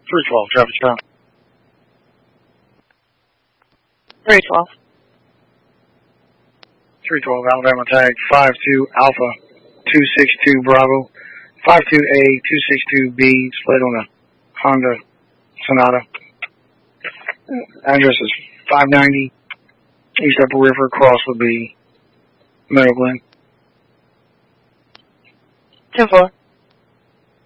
312, traffic stop. 312. 312, Alabama tag 52 Alpha 262 Bravo 52A 262B, split on a Honda Sonata. Address is 590 East Upper River, cross would be Meadow Glen. 10-4.